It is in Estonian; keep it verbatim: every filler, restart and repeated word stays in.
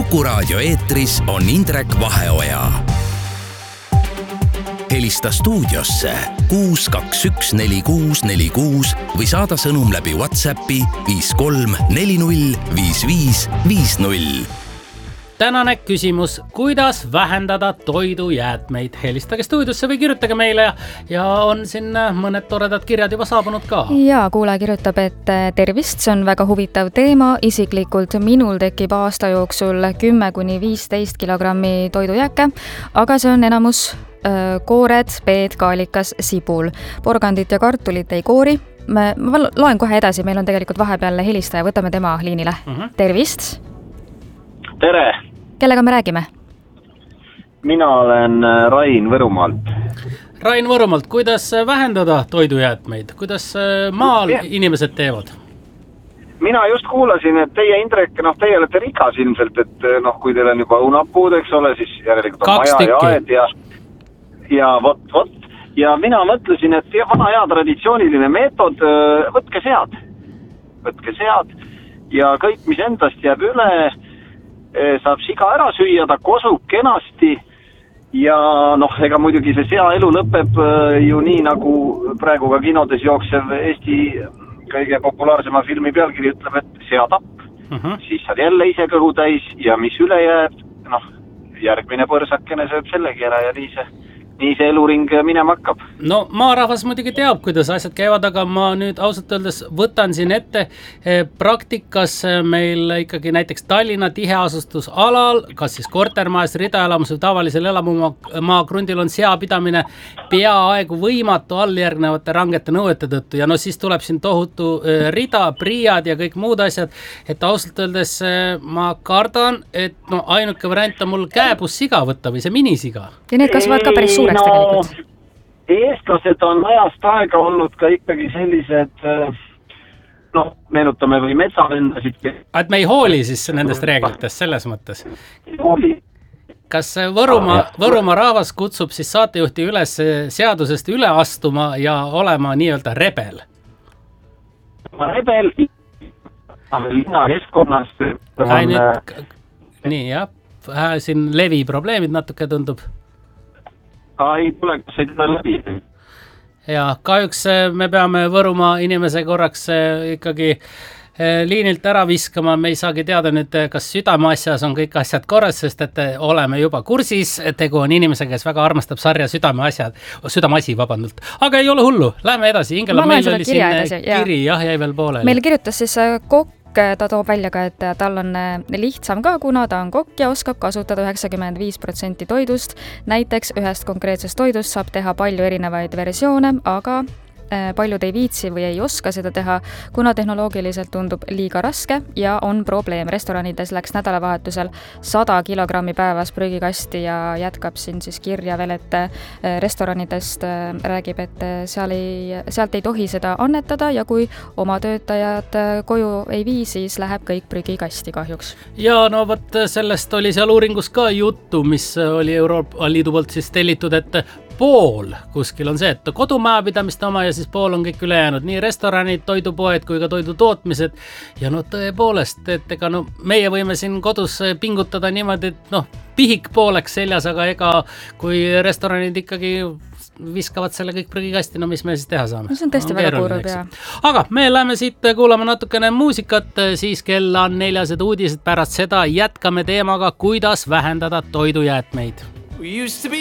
Kuku raadio eetris on Indrek Vaheoja. Helista stuudiosse kuus kaks üks neli kuus neli kuus või saada sõnum läbi WhatsAppi viis kolm neli null viis viis viis null. Tänane küsimus, kuidas vähendada toidujäätmeid? Helistage stuudiosse või kirjutage meile ja on siin mõned toredad kirjad juba saabunud ka. Ja kuulaja kirjutab, et tervist, see on väga huvitav teema. Isiklikult minul tekib aasta jooksul kümme kuni viisteist kilogrammi toidujääke, aga see on enamus öö, koored, peed, kaalikas, sibul. Porgandit ja kartulit ei koori. Ma, ma loen kohe edasi, meil on tegelikult vahepeal helistaja, võtame tema liinile. Uh-huh. Tervist! Tere! Kellega me räägime? Mina olen Rain Võrumaalt. Rain Võrumaalt, kuidas vähendada toidujäätmeid? Kuidas maal ja. inimesed teevad? Mina just kuulasin, et teie Indrek, noh teie olete rikas ilmselt, et noh, kui teil on juba õunapuud, eks ole, siis järelikult on Kaks maja tükki. ja aed ja, ja vot, vot. Ja mina mõtlesin, et vana hea traditsiooniline meetod, võtke sead. Võtke sead ja kõik, mis endast jääb üle, saab siga ära süüa, ta kosub kenasti ja noh, ega muidugi see sea elu lõpeb ju nii, nagu praegu ka kinodes jooksev Eesti kõige populaarsema filmi pealkiri ütleb, et seatapp, uh-huh. Siis saad jälle ise kõhu täis ja mis üle jääb, noh, järgmine põrsakene sööb sellegi ära ja nii see nii see eluring minema hakkab. No maarahvas muidugi teab, kuidas asjad käivad, aga ma nüüd ausalt öeldes võtan siin ette praktikas meil ikkagi näiteks Tallinna tiheasustusalal, kas siis kortermajas, ridaelamus või tavalisel elamumaa krundil on seapidamine peaaegu võimatu alljärgnevate rangete nõuete tõttu ja no siis tuleb siin tohutu rida, priiad ja kõik muud asjad, et ausalt öeldes ma kardan, et no ainuke variant on mul kääbussiga võtta või see minisiga. Ja need kasvavad ka päris suureks tegelikult. No, eestlased on ajast aega olnud ka ikkagi sellised, noh, meenutame või metsavendasid. Et me ei hooli siis nendest reeglitest selles mõttes? Hooli. Kas Võrumaa, Võrumaa rahvas kutsub siis saatejuhti üles seadusest üle astuma ja olema nii-öelda rebel? Rebel, linna keskkonnas. On... Nüüd, nii jah, siin levi probleemid natuke tundub. Ei tule, kas ei tule läbi. Ja kahjuks me peame Võrumaa inimese korraks ikkagi liinilt ära viskama, me ei saagi teada nüüd, kas südameasjas on kõik asjad korras, sest et oleme juba kursis, tegu on inimesega, kes väga armastab sarja südameasjad, südameasi, vabandult. Aga ei ole hullu, läheme edasi, Ingela, meil oli siin edasi, kiri, jah, jäi veel pooleli. Meil kirjutas siis kokk, ta toob välja ka, et tal on lihtsam ka, kuna ta on kokk ja oskab kasutada üheksakümmend viis protsenti toidust. Näiteks ühest konkreetsest toidust saab teha palju erinevaid versioone, aga paljud ei viitsi või ei oska seda teha, kuna tehnoloogiliselt tundub liiga raske ja on probleem. Restoranides läks nädalavahetusel sada kilogrammi päevas prügikasti ja jätkab siin siis kirja veel, et restoranidest räägib, et seal ei, sealt ei tohi seda annetada ja kui oma töötajad koju ei vii, siis läheb kõik prügikasti kahjuks. Ja no võt sellest oli seal uuringus ka juttu, mis oli Euroopa Liidu poolt siis tellitud, et pool kuskil on see, et kodumajapidamiste oma ja siis pool on kõik ülejäänud, nii restoranid, toidupoed kui ka toidutootmised ja no tõepoolest, et ega no meie võime siin kodus pingutada niimoodi, et noh, pihik pooleks seljas, aga ega kui restoranid ikkagi viskavad selle kõik prügikasti, no mis me siis teha saame? No see on tõesti on väga kurb, jah. Aga me läheme siit kuulama natukene muusikat, siis kell on neljased uudised, pärast seda jätkame teemaga, kuidas vähendada toidujäätmeid.